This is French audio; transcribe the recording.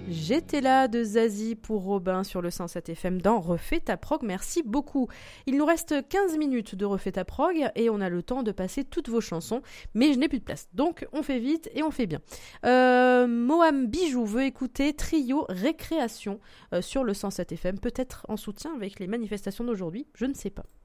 J'étais là de Zazie pour Robin sur le 107 FM dans Refais ta prog. Merci beaucoup. Il nous reste 15 minutes de Refais ta prog et on a le temps de passer toutes vos chansons, mais je n'ai plus de place. Donc on fait vite et on fait bien. Moham Bijou veut écouter Trio Récréation sur le 107 FM, peut-être en soutien avec les manifestations d'aujourd'hui, je ne sais pas.